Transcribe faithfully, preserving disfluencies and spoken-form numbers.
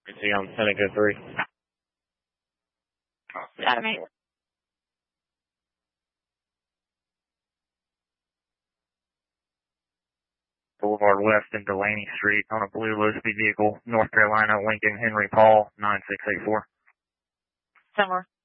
See, I'm Seneca three. Got me. Boulevard West and Delaney Street on a blue low-speed vehicle, North Carolina, Lincoln, Henry Paul, nine six eight four. Somewhere.